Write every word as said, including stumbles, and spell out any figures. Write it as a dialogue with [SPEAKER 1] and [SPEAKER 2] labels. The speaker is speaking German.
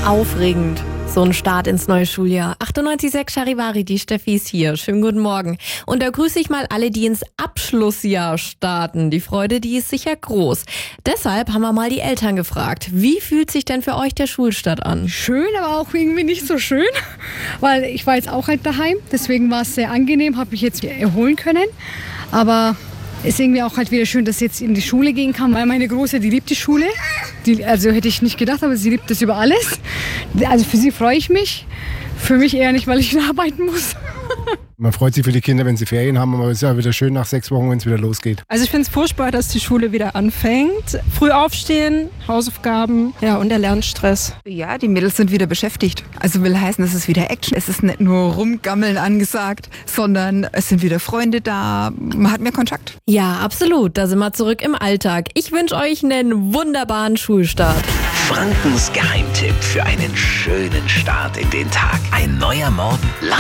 [SPEAKER 1] Aufregend. So ein Start ins neue Schuljahr. achtundneunzig Komma sechs Charivari, die Steffi ist hier. Schönen guten Morgen. Und da grüße ich mal alle, die ins Abschlussjahr starten. Die Freude, die ist sicher groß. Deshalb haben wir mal die Eltern gefragt. Wie fühlt sich denn für euch der Schulstart an?
[SPEAKER 2] Schön, aber auch irgendwie nicht so schön, weil ich war jetzt auch halt daheim. Deswegen war es sehr angenehm, habe mich jetzt erholen können. Aber ist irgendwie auch halt wieder schön, dass ich jetzt in die Schule gehen kann, weil meine Große, die liebt die Schule. Die, also hätte ich nicht gedacht, aber sie liebt das über alles. Also für sie freue ich mich. Für mich eher nicht, weil ich arbeiten muss.
[SPEAKER 3] Man freut sich für die Kinder, wenn sie Ferien haben, aber es ist ja wieder schön nach sechs Wochen, wenn es wieder losgeht.
[SPEAKER 4] Also ich finde es furchtbar, dass die Schule wieder anfängt. Früh aufstehen, Hausaufgaben, ja, und der Lernstress.
[SPEAKER 5] Ja, die Mädels sind wieder beschäftigt. Also will heißen, es ist wieder Action. Es ist nicht nur rumgammeln angesagt, sondern es sind wieder Freunde da. Man hat mehr Kontakt.
[SPEAKER 1] Ja, absolut. Da sind wir zurück im Alltag. Ich wünsche euch einen wunderbaren Schulstart.
[SPEAKER 6] Frankens Geheimtipp für einen schönen Start in den Tag. Ein neuer Morgen.